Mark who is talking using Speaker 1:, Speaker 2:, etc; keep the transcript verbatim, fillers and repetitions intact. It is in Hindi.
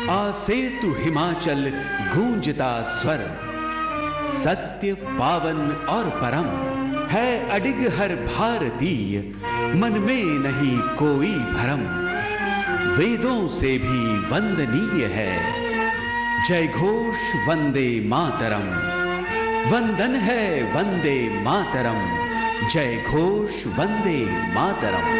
Speaker 1: आसेतु हिमाचल गूंजता स्वर, सत्य पावन और परम है अडिग हर भारतीय, मन में नहीं कोई भरम। वेदों से भी वंदनीय है जय घोष वंदे मातरम। वंदन है वंदे मातरम, जय घोष वंदे मातरम।